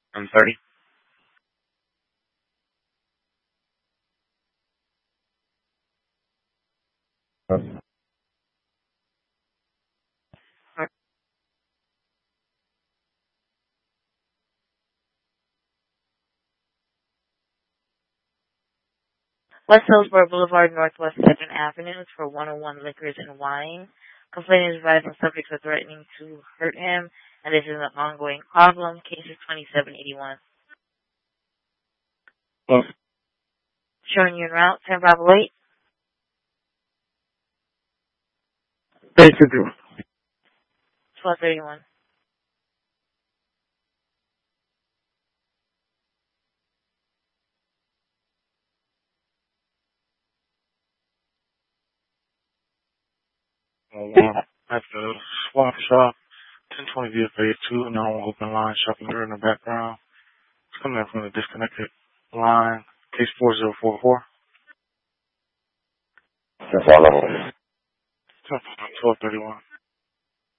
I'm 30. West Hillsborough Boulevard, Northwest 2nd Avenue for 101 Liquors and Wine. Complaint is advised on subjects are threatening to hurt him, and this is an ongoing problem. Case is 2781. Well, Showing you en route, 10 Bravo 8, basically. 1231. At the swap shop, 1020 via phase 2, now open line, shopping here in the background. It's coming in from the disconnected line, case 4044. That's all of them. 1231.